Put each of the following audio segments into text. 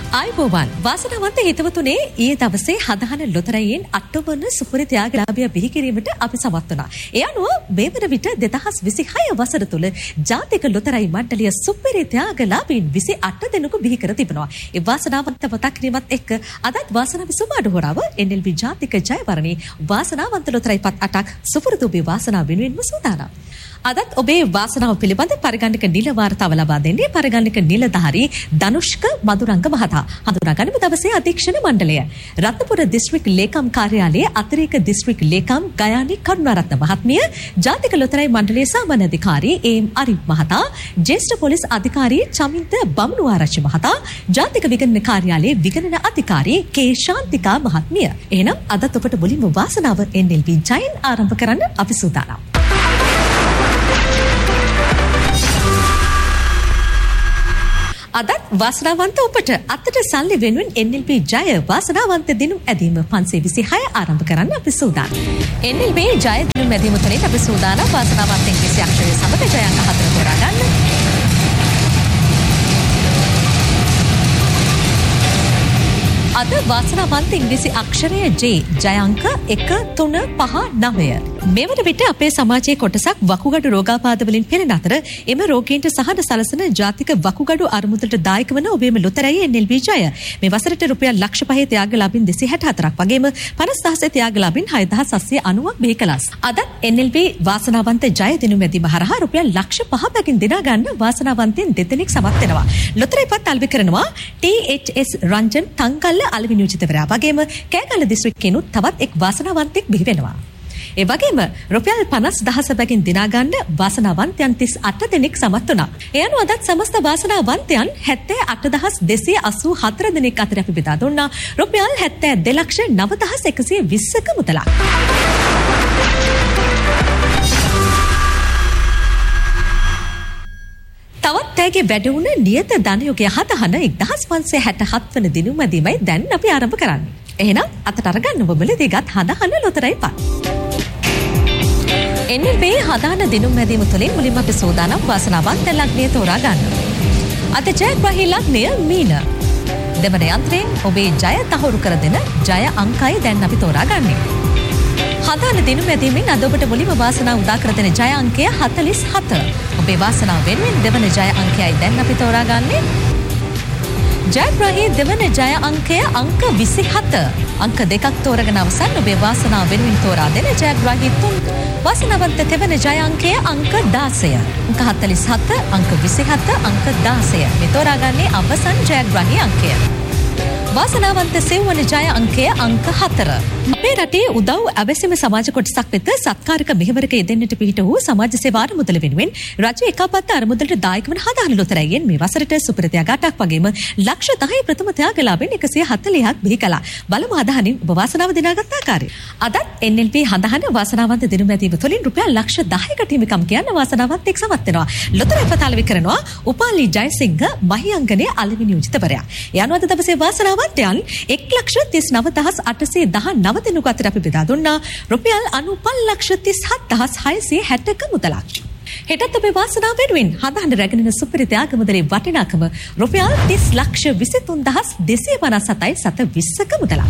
ආයුබෝවන් වාසනාවන්ත හිතවතුනේ ඊයේ දවසේ හදහන ලොතරැයියෙන් 8 වන සුපිරි ත්‍යාගලාභිය බිහි කිරීමට අපි සමත් වුණා. ඒ අනුව මේ වන විට 2026 වසර තුල ජාතික ලොතරැයි මණ්ඩලය සුපිරි ත්‍යාගලාභීන් 28 දෙනෙකු බිහි කර තිබෙනවා. ඒ වාසනාවන්ත මතක් කිරීමත් එක්ක අදත් වාසනාවේ සුමාඩු හොරාව NLB ජාතික ජයවරණී වාසනාවන්ත ලොතරැයි පත් 8ක් සුපුරුදු ඔබේ වාසනාව වෙනුවෙන්ම සූදානම්. අදත් ඔබේ වාසනාව පිළිබඳ පරිගණක නිල වාර්තාව ලබා දෙන්නේ පරිගණක නිලධාරී ධනුෂ්ක මදුරංග මහතා. හඳුනාගනිමු දවසේ අධීක්ෂණ මණ්ඩලය. රත්නපුර දිස්ත්‍රික් ලේකම් කාර්යාලයේ අතිරේක දිස්ත්‍රික් ලේකම් ගයානි කරුණාරත්න මහත්මිය, ජාතික ලොතරැයි මණ්ඩලයේ සාමාන්‍ය අධිකාරී එම් අරිෆ් මහතා, ජ්‍යෙෂ්ඨ පොලිස් අධිකාරී චමින්ත බමුණුආරච්චි මහතා, ජාතික විගණන කාර්යාලයේ විගණන අධිකාරී කේ ශාන්තිකා මහත්මිය. එහෙනම් අදත් ඔබට මුලින්ම වාසනාව NLB ජයෙන් ආරම්භ කරන්න අපි සූදානම්. අදත් වාසනාවන්ත ඔබට අතට සල්ලි වෙනුවෙන් NLB ජය වාසනාවන්ත දිනුම් ඇදීම 526 ආරම්භ කරන්න අපි සූදානම්. NLB ජය දිනුම් ඇදීම තුළින් අපි සූදානම් වාසනාවන්ත ඉංග්‍රීසි අක්ෂරය සමග ජය අංක 4 තෝරා ගන්න. අද වාසනාවන්ත ඉංග්‍රීසි අක්ෂරය J ජය අංක 1 3 5 9. මෙවන විට අපේ සමාජයේ කොටසක් වකුගඩු රෝගාබාධ වලින් පෙළෙන අතර එම රෝගීන්ට සහන සලසන ජාතික වකුගඩු අරමුදලට දායක වන ඔබේම ලොතරැයි NLB ජය මේ වසරට රුපියල් ලක්ෂ 5 ත්‍යාගලාභීන් 264ක් වගේම 50000 ත්‍යාගලාභීන් 6880ක් බිහි කළාස්. අද NLB වාසනාවන්ත ජය දිනුම් ඇදීම හරහා රුපියල් ලක්ෂ 5 බැගින් දිනා ගන්න වාසනාවන්තයන් දෙදෙනෙක් සමත් වෙනවා. ලොතරැයි පත් අල්වි කරනවා THS රංජන් තංකල්ල අලෙවි නියෝජිතවරයා වගේම කෑගල්ල දිස්ත්‍රික්කේනුත් තවත් එක් වාසනාවන්තෙක් බිහි වෙනවා. ඒ වගේම රුපියල් 50000 බැගින් දිනා ගන්න වාසනාවන්තයන් 38 දෙනෙක් සමත් වුණා. ඒ අනුව අදත් සමස්ත වාසනාවන්තයන් 78284 දෙනෙක් අතර අපි බෙදා දුන්නා රුපියල් 7299120ක මුදලක්. තවත් තෑගේ වැඩ වුණ නියත ධනයෝගය හදහන 1567 වන දිනුම් ඇදීමයි දැන් අපි ආරම්භ කරන්නේ. එහෙනම් අතට අරගන්න ඔබලදී ගත් හදහන ලොතරැයි පත්. NLB හදාන දිනුම් ඇදීම තුළින් මුලින්ම අපි සූදානම් වාසනාවන්ත ලග්නය තෝරා ගන්න. අද ජයග්‍රාහී ලග්නය මීන. දෙවන යන්ත්‍රයෙන් ඔබේ ජය තහවුරු කර දෙන ජය අංකයි දැන් අපි තෝරා ගන්නේ. හදාන දිනුම් ඇදීමෙන් අද ඔබට මුලින්ම වාසනාව උදා කර දෙන ජය අංකය 47. ඔබේ වාසනාව වෙනුවෙන් දෙවන ජය අංකයයි දැන් අපි තෝරා ගන්නේ. ජයග්‍රාහී දෙවන ජය අංකය අංක 27. අංක දෙකක් තෝරගෙන අවසන් ඔබේ වාසනාව වෙනුවෙන් තෝරා දෙන ජයග්‍රාහී 3. වාසනාවන්ත තෙවන ජය අංකය අංක 16. අංක 47, අංක 27, අංක 16. මේ තෝරාගන්නේ අවසන් ජයග්‍රාහී අංකය. වාසනාවන්ත සෙව්වන ජය අංකය අංක 4. අපේ රටේ උදව් අවැසිම සමාජ කොටසක් වෙත සත්කාරක මෙහෙවරක යෙදෙන්නට පිහිට වූ සමාජ සේවා අරමුදල වෙනුවෙන් රජය එකාපත්ත අරමුදලට දායක වන හදාන ලොතරැයියෙන් මේ වසරට සුපිරි ත්‍යාගාටක් වගේම ලක්ෂ 10 ප්‍රථම ත්‍යාගලාභීන් 140ක් බිහි කළා. බලමු හදානින් ඔබ වාසනාව දිනාගත් ආකාරය. අදත් NLB හදාන වාසනාවන්ත දිනුම් ඇදීම තුළින් රුපියල් ලක්ෂ 10කට හිමිකම් කියන වාසනාවත් එක් සමත් වෙනවා. ලොතරැයි පත අලෙවි කරනවා උපාලි ජයසිංහ මහියංගනේ අලෙවි නියෝජිතවරයා. ඒ අනුව අද දවසේ වාසනාව යන් 1,39,819 දෙනෙකු අතර අපි බෙදා දුන්නා රුපියල් 95,37,660ක මුදලක්. හෙටත් ඔබේ වාසනාව වෙනුවෙන් හදාන්න රැගෙන සුපිරි ත්‍යාග මුදලේ වටිනාකම රුපියල් 30,23,257,720ක මුදලක්.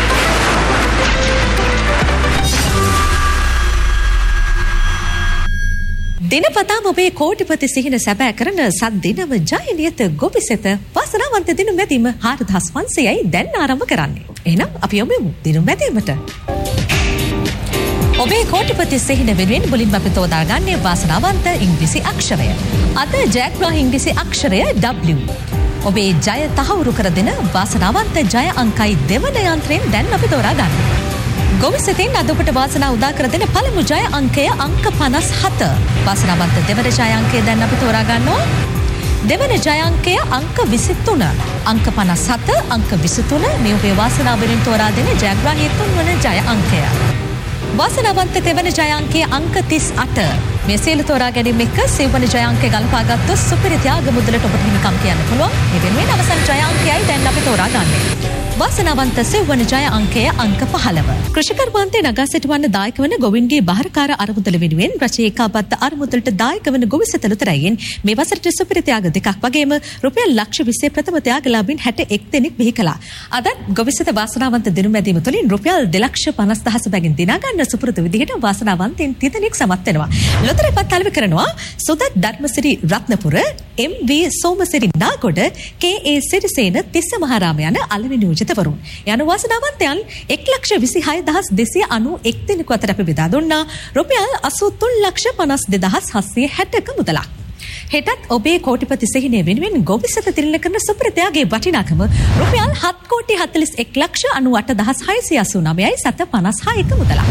දිනපතාම ඔබේ කෝටිපති සිහින සැබෑ කරන සත් දිනම ජයනියත ගොබිසෙත වාසනාවන්ත දිනුම් ඇදීම 4500යි දැන් ආරම්භ කරන්නේ. එහෙනම් අපි යමු දිනුම් ඇදීමට. ඔබේ කෝටිපති සිහින වෙනුවෙන් මුලින්ම අපි තෝරාගන්නේ වාසනාවන්ත ඉංග්‍රීසි අක්ෂරය. අද ජයග්‍රාහී ඉංග්‍රීසි අක්ෂරය W. ඔබේ ජය තහවුරු කර දෙන වාසනාවන්ත ජය අංකයි දෙවන යන්ත්‍රයෙන් දැන් අපි තෝරාගන්නේ. ගොවිසෙතින් අද ඔබට වාසනාව උදා කර දෙන පළමු ජය අංකය අංක 57. වාසනාවන්ත දෙවන ජය අංකය දැන් අපි තෝරා ගන්නවා. දෙවන ජය අංකය අංක 23. අංක 57, අංක 23 මේ ඔබේ වාසනාව වෙනුවෙන් තෝරා දෙන ජයග්‍රාහී තුන්වන ජය අංකය. වාසනාවන්ත දෙවන ජය අංකය අංක 38. මේ සියලු තෝරා ගැනීම එක්ක සෙවන ජය අංකය ගලපා ගත්තොත් සුපිරි ත්‍යාග මුදලට ඔබට හිමිකම් කියන්න පුළුවන්. මේ වෙනුවෙන් අවසන් ජය අංකයයි දැන් අපි තෝරා ගන්නේ. වාසනාවන්ත සෙව්වන ජය අංකය අංක 15. කෘෂිකර්මාන්තයේ නගා සිටවන්න දායක වන ගොවින්ගේ බාහිරකාර අරමුදල වෙනුවෙන් රජයේ ඒකාබද්ධ අරමුදලට දායක වන ගොවිසත ලොතරැයින් මේ වසරට සුපිරි ත්‍යාග දෙකක් වගේම රුපියල් ලක්ෂ 20 ප්‍රථම ත්‍යාගලාභීන් 61 දෙනෙක් බිහි කළා. අද ගොවිසත වාසනාවන්ත දිනුම් ඇදීම තුළින් රුපියල් 2,50,000 බැගින් දිනා ගන්න සුපුරුදු විදිහට වාසනාවන්තයින් 30 දෙනෙක් සමත් වෙනවා. ලොතරැයි පත් අලෙවි කරනවා සුදත් ධර්මසිරි රත්නපුර, එම්.වී. සෝමසිරි නාගොඩ, කේ.ඒ. සිරිසේන, තිස්ස මහරාම යන අලෙවි නියෝජිතවරුන්. යන වාසනාවන්තයන් 1,26,291 දෙනෙකු අතර අපි බෙදා දුන්නා රුපියල් 83,52,760ක මුදලක්. හෙටත් ඔබේ කෝටිපති සිහිනය වෙනුවෙන් ගොවිසත තිරණ කරන සුප්‍රත්‍යාගයේ වටිනාකම රුපියල් 7,41,98,689.56ක මුදලක්.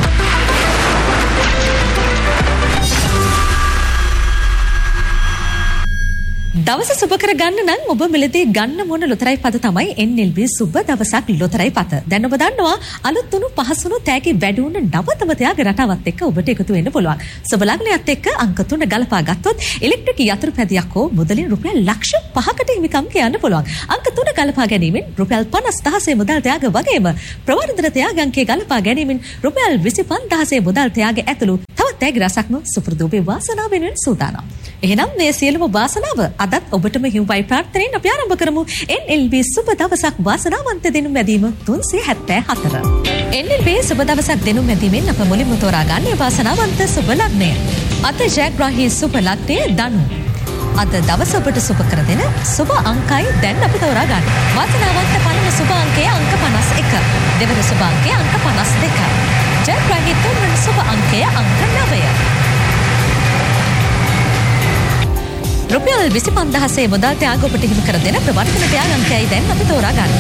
දවස සුබ කර ගන්න නම් ඔබ මිලදී ගන්න මොන ලොතරැයි පත තමයි NLB සුබ දවසක් ලොතරැයි පත. දැන් ඔබ දන්නවා අලුත් වුණු පහසුණු තෑගි වැඩි වුණ නවතම ත්‍යාග රටාවත් එක්ක ඔබට එකතු වෙන්න පුළුවන්. සුබ ලග්නයත් එක්ක අංක 3 ගලපා ගත්තොත් ඉලෙක්ට්‍රික් යතුරු පැදියක් හෝ මුදලින් රුපියල් ලක්ෂ 5කට හිමිකම් කියන්න පුළුවන්. අංක 3 ගලපා ගැනීමෙන් රුපියල් 50,000 මුදල් ත්‍යාග වගේම ප්‍රවර්ධන ත්‍යාග අංකයේ ගලපා ගැනීමෙන් රුපියල් 25,000 මුදල් ත්‍යාග ඇතුළු තවත් තෑගි රසක්ම සුපුරුදු ඔබේ වාසනාව වෙනුවෙන් සූදානම්. එහෙනම් මේ සියලුම වාසනාව අදත් ඔබටම හිමිවයි ප්‍රාර්ථනාවෙන් අපි ආරම්භ කරමු NLB සුබ දවසක් වාසනාවන්ත දිනුම් වැදීම 374. NLB සුබ දවසක් දිනුම් වැදීමෙන් අප මුලින්ම තෝරාගන්නේ වාසනාවන්ත සුබ ලග්නය. අද ජයග්‍රාහී සුබ ලග්නය ධනු. අද දවස ඔබට සුබ කර දෙන සුබ අංකයි දැන් අපි තෝරාගන්න. වාසනාවන්ත පළමු සුබ අංකය අංක 51. දෙවන සුබ අංකය අංක 52. ජයග්‍රාහී තුන්වන සුබ අංකය අංක 9. රුපියල් 25,000 මුදල් ත්‍යාග ඔබට හිමි කර දෙන ප්‍රවර්තන ත්‍යාග අංකයයි දැන් අපි තෝරා ගන්න.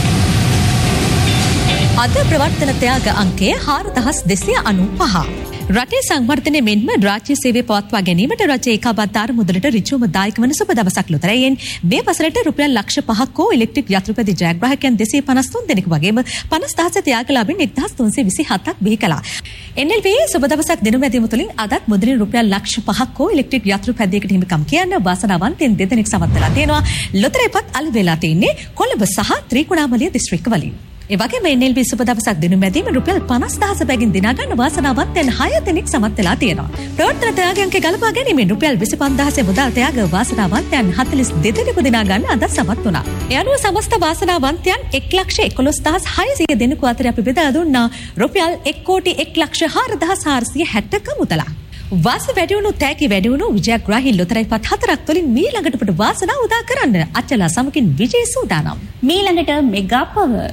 අද ප්‍රවර්තන ත්‍යාග අංකය 4,295. රටේ සංවර්ධනය මෙන්ම රාජ්‍ය සේවය පවත්වා ගැනීමට රජයේ ඒකාබද්ධ අරමුදලට ඍජුවම දායක වන සුබ දවසක් ලොතරැයින් මේ වසරට රුපියල් ලක්ෂ 5ක් හෝ ඉලෙක්ට්‍රික් යතුරුපැදි ජයග්‍රාහකයන් 253 දෙනෙකු වගේම 50,000 ත්‍යාගලාභීන් 1,327ක් බිහි කළා. NLB සුබ දවසක් දිනුම් වැදීම තුළින් අදත් මුදලින් රුපියල් ලක්ෂ 5ක් හෝ ඉලෙක්ට්‍රික් යතුරුපැදියකට හිමිකම් කියන්න වාසනාවන්තයින් 2 දෙනෙක් සමත් වෙලා තියෙනවා. ලොතරැයිපත් අලෙවි වෙලා තින්නේ කොළඹ සහ ත්‍රිකුණාමලය දිස්ත්‍රික්කවලින්. ඒ වගේම NLB සුබ දවසක් දිනුම් වැදීම රුපියල් 50,000 බැගින් දිනා ගන්න වාසනාවන්තයන් 6 දෙනෙක් සමත් වෙලා තියෙනවා. ප්‍රවර්තන ත්‍යාගයන්ක ගලපා ගැනීමෙන් රුපියල් 25,000 මුදල් ත්‍යාග වාසනාවන්තයන් 42 දෙනෙකු දිනා ගන්න අද සමත් වුණා. ඒ අනුව සමස්ත වාසනාවන්තයන් 1,11,600 දෙනෙකු අතර අපි බෙදා දුන්නා රුපියල් 1,04,460ක මුදලක්. වාස වැඩි වුණු තෑගි වැඩි වුණු විජයග්‍රාහී ලොතරැයි පත් 4ක් තුළින් මීළඟට අපට වාසනාව උදා කරන්න අචලා සමකින් විජේ සූදානම්. මීළඟට මෙගා පවර්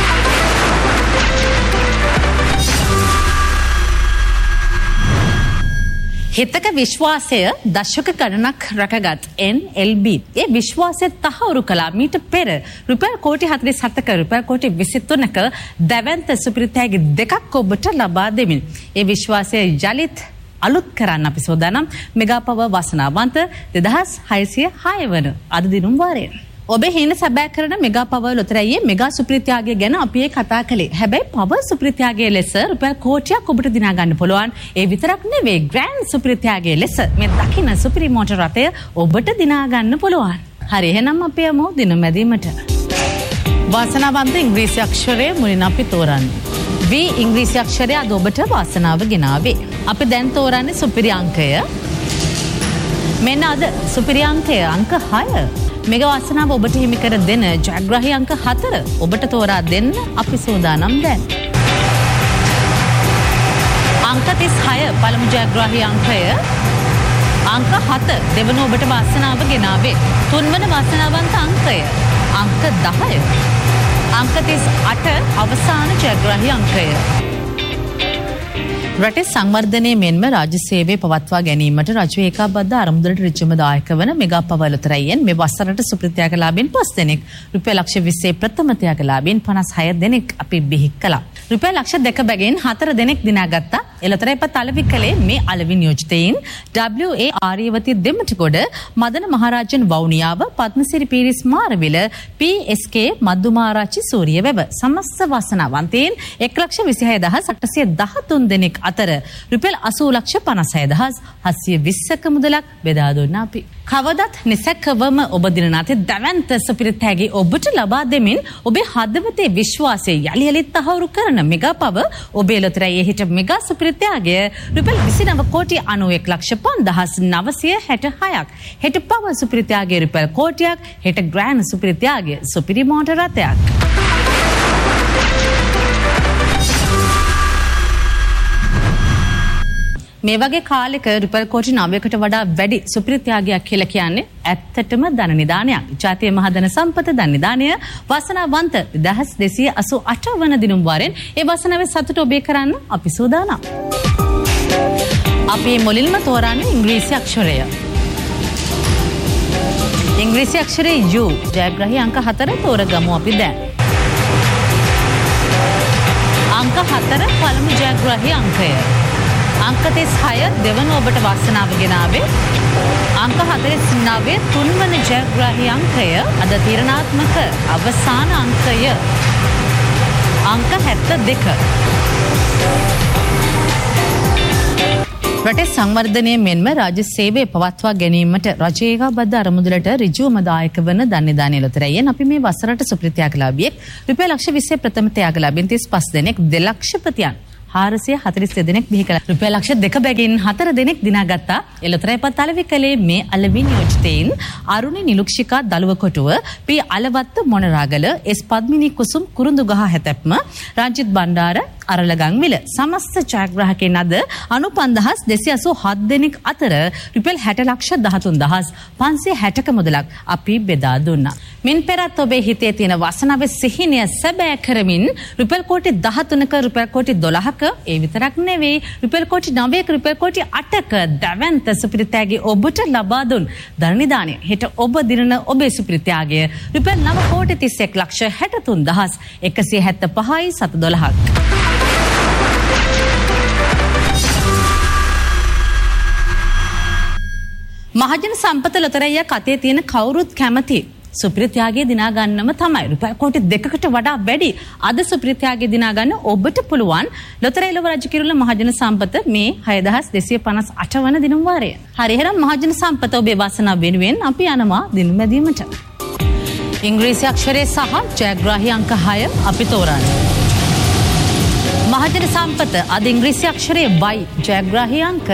හිතක විශ්වාසය දශක ගණනක් රැකගත් NLB ඒ විශ්වාසය තහවුරු කළා මීට පෙර රුපියල් කෝටි 47ක රුපියල් කෝටි 23ක දැවැන්ත සුපිරිතෑගි දෙකක් ඔබට ලබා දෙමින් ඒ විශ්වාසය යලිත් අලුත් කරන්න අපි සෝදානම් මෙගා පවර් වාසනාවන්ත 2606 වන අද දිනුම් වාරයේ ඔබේ හින සැබෑ කරන මෙගා පවර් ලොතරැයියේ මෙගා සුපිරිත්‍යාගය ගැන අපි කතා කළේ. හැබැයි පවර් සුපිරිත්‍යාගයේ ලෙස රුපියල් කෝටියක් ඔබට දිනා ගන්න පුළුවන්. ඒ විතරක් නෙවෙයි ග්‍රෑන්ඩ් සුපිරිත්‍යාගයේ ලෙස මේ දකින්න සුපිරි මෝටර රථය ඔබට දිනා ගන්න පුළුවන්. හරි එහෙනම් අපි යමු දින මැදීමට. වාසනාවන්ත ඉංග්‍රීසි අක්ෂරය මුලින් අපි තෝරන්නේ. V ඉංග්‍රීසි අක්ෂරය අද ඔබට වාසනාව ගෙනාවේ. අපි දැන් තෝරන්නේ සුපිරි අංකය. මෙන්න අද සුපිරි අංකය අංක 6. මෙගා වාසනාව ඔබට හිමි කර දෙන ජයග්‍රාහී අංක 4 ඔබට තෝරා දෙන්න අපි සූදානම් දැන්. අංක 36 පළමු ජයග්‍රාහී අංකය අංක 7 දෙවන ඔබට වාසනාව ගෙනාවේ. තුන්වන වාසනාවන්ත අංකය අංක 10. අංක 38 අවසාන ජයග්‍රාහී අංකය. රටේ සංවර්ධනයේ මෙන්ම රාජ්‍ය සේවය පවත්වා ගැනීමට රජයේ ඒකාබද්ධ අරමුදලට ඍජුවම දායක වන මෙගා පවර් ලොතරැයියෙන් මේ වසරට සුපිරිත්‍යාගලාභීන් 5 දෙනෙක් රුපියල් ලක්ෂ 20 ප්‍රථම ත්‍යාගලාභීන් 56 දෙනෙක් අපි බිහි කළා. රුපියල් ලක්ෂ 2 බැගින් 4 දෙනෙක් දිනාගත්තා. ඒ ලොතරැයිපත් අලෙවි කළේ මේ අලෙවි නියෝජිතයින් WA ආර්යවතී දෙමටිගොඩ, මදන මහරජන් වවුනියාව, පද්මසිරි පීරිස් මාරවිල, PSK මද්දුමාරාච්චි සූරියවැව. සමස්ත වාසනාවන්තයින් 1,26,813 දෙනෙක් අතර රුපියල් 80,56,720ක මුදලක් බෙදා දුන්නා අපි. කවදත් නිසැකවම ඔබ දින අතේ දැවැන්ත සුපිරිතැගේ ඔබට ලබා දෙමින් ඔබේ හදවතේ විශ්වාසය යලි යලිත් තහවුරු කරන මෙගා පව ඔබේ ලොතරැයියේ හිට මෙගා සුපිරිතැගේ රුපියල් 29,91,966ක්. හෙට පව සුපිරිතැගේ රුපියල් කෝටියක්, හෙට ග්‍රෑන්ඩ් සුපිරිතැගේ සුපිරි මෝටර රථයක්. මේ වගේ කාලෙක රුපියල් කෝටි 9කට වඩා වැඩි සුපිරිත්‍යාගයක් කියලා කියන්නේ ඇත්තටම ධන නිදානයක්. ජාතිය මහධන සම්පත ධන නිදානය වාසනාවන්ත 2288 වන දිනුම් වාරෙන් ඒ වාසනාවේ සතුට ඔබේ කරන්න අපි සූදානම්. අපි මුලින්ම තෝරන්නේ ඉංග්‍රීසි අක්ෂරය. ඉංග්‍රීසි අක්ෂරය U ජයග්‍රහී අංක 4 තෝරගමු අපි දැන්. අංක 4 පළමු ජයග්‍රහී අංකය. අංක 36 දෙවන ඔබට වාසනාව ගෙනාවේ. අංක 49 තුන්වන ජයග්‍රාහී අංකය අද තීරණාත්මක අවසාන අංකය. අංක 72. රටේ සංවර්ධනය මෙන්ම රාජ්‍ය සේවය පවත්වා ගැනීමට රජයේකාබද්ධ අරමුදලට ඍජුවම දායක වන ධන නිදානය ලොතරැයියෙන් අපි මේ වසරට සුපිරිත්‍යාගලාභියෙක් රුපියල් ලක්ෂ 20 ප්‍රථම ත්‍යාගලාභීන් 35 දෙනෙක් 2 ලක්ෂ ප්‍රතියන් 442 දෙනෙක් බිහි කළා. රුපියල් ලක්ෂ 2 බැගින් 4 දෙනෙක් දිනාගත්තා. එළතරයිපත් අලෙවි කලේ මේ අලෙවි නියෝජිතයින් අරුණි නිලුක්ෂිකා දලුවකොටුව, පී අලවත්ත මොනරාගල, එස් පද්මිනී කුසුම් කුරුඳුගහ හැතැප්ම, රංජිත් බණ්ඩාර අරලගංවිල. සමස්ත ජයග්‍රාහකයන් අද 95,287 දෙනෙක් අතර රුපියල් 60,13,560ක මුදලක් අපි බෙදා දුන්නා. මින් පෙරත් ඔබේ හිතේ තියෙන වාසනාවේ සිහිනය සැබෑ කරමින් රුපියල් කෝටි 13ක රුපියල් කෝටි 12ක ඒ විතරක් නෙවෙයි රුපියල් කෝටි 9ක රුපියල් කෝටි 8ක දැවැන්ත සුපිරිත්‍යාගය ඔබට ලබා දුන් ධන නිදානය හෙට ඔබ දිනන ඔබේ සුපිරිත්‍යාගය රුපියල් 9 කෝටි 31,63,175යි 712ක්. මහජන සම්පත ලොතරැයියක් අතේ තියෙන කවුරුත් කැමති සුපිරිත්‍යාගය දිනා ගන්නම තමයි. රුපියල් කෝටි 2කට වඩා වැඩි අද සුපිරිත්‍යාගය දිනා ගන්න ඔබට පුළුවන්. ලොතරැයි ලොව රජ කිරුළ මහජන සම්පත මේ 6,258 වන දිනුම් වාරය. හරි එහෙනම් මහජන සම්පත ඔබේ වාසනාව වෙනුවෙන් අපි යනවා දිනුම් මැදීමට. ඉංග්‍රීසි අක්ෂරය සහ ජයග්‍රාහී අංක 6 අපි තෝරන්නේ. මහජන සම්පත අද ඉංග්‍රීසි අක්ෂරයේ Y ජයග්‍රාහී අංක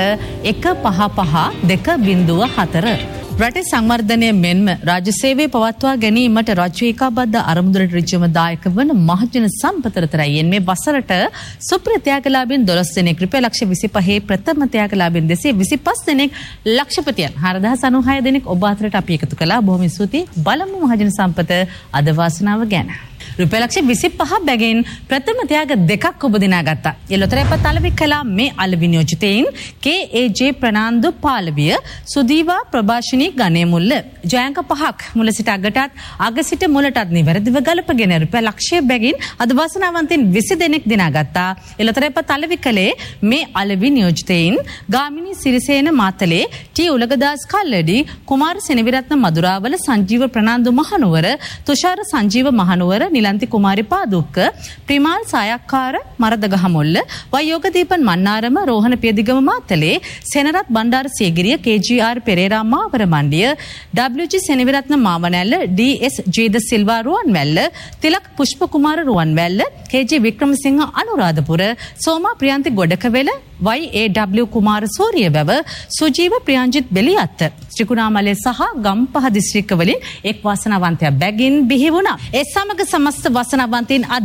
155.2.4. රටේ සංවර්ධනය මෙන්ම රාජ්‍ය සේවය පවත්වා ගැනීමට රජ්‍ය ඒකාබද්ධ අරමුදලට ඍජුවම දායක වන මහජන සම්පත ලොතරැයියෙන් මේ වසරට සුපිරිත්‍යාගලාභීන් 12 දෙනෙක් රුපියල් ලක්ෂ 25 ප්‍රථම ත්‍යාගලාභීන් 225 දෙනෙක් ලක්ෂපතියන් 4,096 දෙනෙක් ඔබ අතරට අපි එකතු කළා. බොහොම ස්තුතියි. බලමු මහජන සම්පත අද වාසනාව ගැන. රුපියල් ලක්ෂ 25 බැගින් ප්‍රථම ත්‍යාග දෙකක් ඔබ දිනාගත්තා. ඒ ලොතරැයිපත් අලෙවි කළා මේ අලෙවි නියෝජිතයින් KAJ ප්‍රනාන්දු පාලවිය, සුදීවා ප්‍රභාෂිනී ගණේමුල්ල. ජයංක 5ක් මුල සිට අගටත් අග සිට මුලටත් නිවැරදිව ගලපගෙන රුපියල් ලක්ෂය බැගින් අද වාසනාවන්තයින් 20 දෙනෙක් දිනාගත්තා. ඒ ලොතරැයිපත් අලෙවි කළේ මේ අලෙවි නියෝජිතයින් ගාමිණී සිරිසේන මාතලේ, ටී උලගදාස් කල්ලඩි, කුමාර සෙනවිරත්න මදුරාවල, සංජීව ප්‍රනාන්දු මහනුවර, තුෂාර සංජීව මහනුවර, නිලන්ති කුමාරි Padukka, ප්‍රිමාල් Sayakkara මරදගහමුල්ල, වයෝගදීපන් Mannar, Rohana පියදිගම Matale, Senarath Bandara සියගිරිය, KGR Perera මාවර මණ්ඩිය, WG Seneviratne Mawanella, DS ජේද Silva Ruwanwella, Tilak Pushpa කුමාර රුවන්වැල්ල, KG වික්‍රමසිංහ අනුරාධපුර, සෝමා ප්‍රියන්ති ගොඩකවෙල, YAW කුමාර සූරියවැව, සුජීව ප්‍රියංජිත් බෙලියත්ත, ත්‍රිකුණාමලය සහ ගම්පහ දිස්ත්‍රික්කවලින් එක් වාසනාවන්තයා බැගින් බිහි වුණා. ඒ සමග සමස්ත වාසනාවන්තයින් අද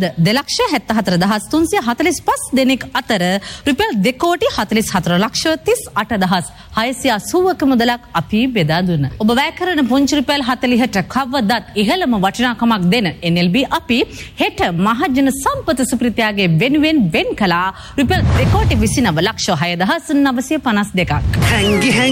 2,74,345 දෙනෙක් අතර රුපියල් 2,44,38,680ක මුදලක් අපි බෙදා දුන්නා. ඔබ වැය කරන පුංචි රුපියල් 40ට කවදත් ඉහළම වටිනාකමක් දෙන NLB අපි හෙට මහජන සම්පත සුපිරිත්‍යාගයේ වෙනුවෙන් වෙන් කළා රුපියල් 2,29,6,952ක්.